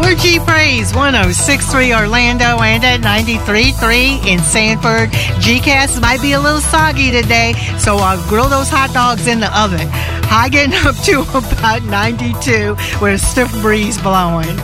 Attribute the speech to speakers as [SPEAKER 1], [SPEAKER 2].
[SPEAKER 1] We're G-Praise 106.3 Orlando and at 93.3 in Sanford. G-Cast might be a little soggy today, so I'll grill those hot dogs in the oven. High getting up to about 92 with a stiff breeze blowing.